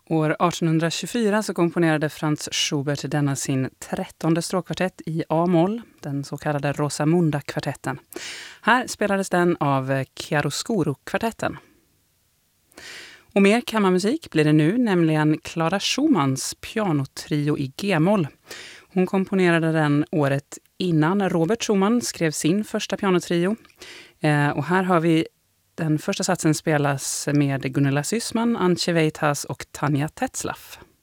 År 1824 så komponerade Franz Schubert denna sin 13:e stråkkvartett i A-moll, den så kallade Rosamunda-kvartetten. Här spelades den av Chiaroscuro-kvartetten. Och mer kammarmusik blir det nu, nämligen Clara Schumanns pianotrio i G-moll. Hon komponerade den året innan Robert Schumann skrev sin första pianotrio. Och här har vi den första satsen spelas med Gunilla Syssman, Antje Weitas och Tanja Tetzlaff.